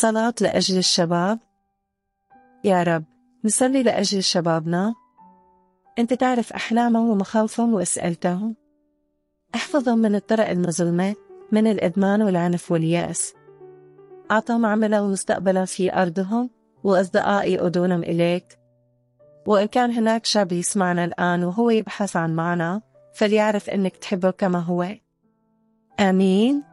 صلاة لأجل الشباب. يا رب، نصلي لأجل شبابنا. أنت تعرف أحلامهم ومخاوفهم وأسئلتهم. احفظهم من الطرق المظلمة، من الإدمان والعنف واليأس. أعطهم عملا ومستقبلا في أرضهم، وأصدقاء يقودونهم إليك. وإن كان هناك شاب يسمعنا الآن وهو يبحث عن معنى، فليعرف أنك تحبه كما هو. آمين.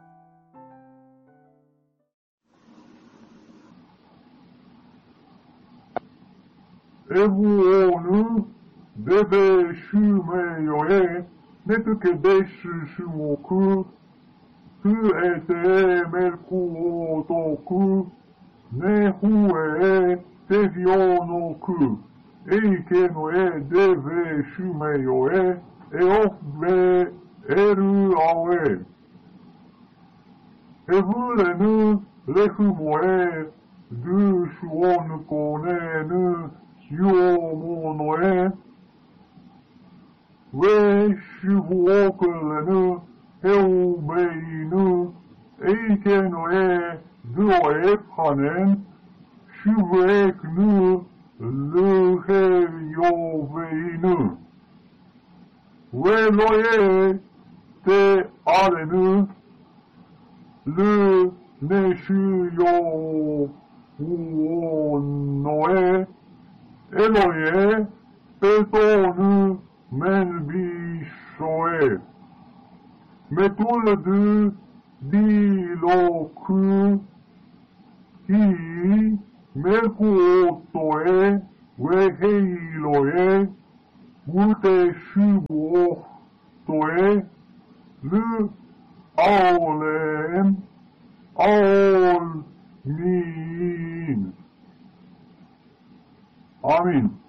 Evuonu deve shumeyoe netuke deshu shumoku tu ete melku otoku nehue tevionoku eike no e deve shumeyoe eofbe eru awe evurenu lehumoe du shuonu konenu Yomonoe, we shuvuokulenu, heubeinu, eikenoe, duoe panen, shuveknu, luheyoveinu. We loye te alenu, lu neshuyo uonoe, Eloye, petonu men bishoe. Metul de diloku hi melku otoe weheiloe ute shubo toe lu aulem all min. Amin.